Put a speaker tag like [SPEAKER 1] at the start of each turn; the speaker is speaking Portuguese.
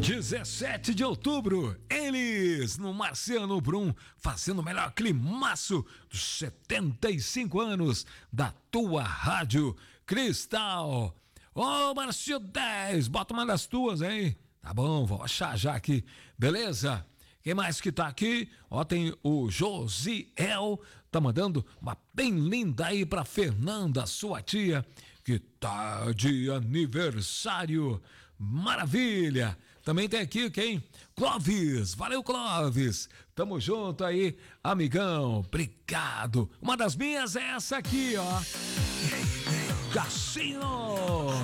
[SPEAKER 1] 17 de outubro, eles no Marciano Brum, fazendo o melhor climaço dos 75 anos da tua rádio Cristal. Ô, Marcio 10, bota uma das tuas, hein? Tá bom, vou achar já aqui, beleza? Quem mais que tá aqui? Ó, tem o Josiel, tá mandando uma bem linda aí pra Fernanda, sua tia, que tá de aniversário. Maravilha! Também tem aqui quem? Clóvis, valeu Clóvis, tamo junto aí, amigão, obrigado. Uma das minhas é essa aqui, ó. Cassino!